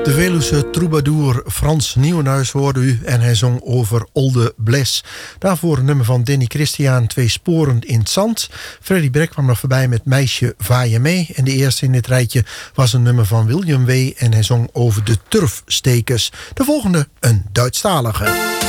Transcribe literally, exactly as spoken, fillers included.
De Veluwse troubadour Frans Nieuwenhuis hoorde u en hij zong over Olde Bles. Daarvoor een nummer van Danny Christian, Twee sporen in het zand. Freddy Brek kwam nog voorbij met Meisje vaar je mee. En de eerste in dit rijtje was een nummer van William W. en hij zong over de turfstekers. De volgende een Duitsstalige.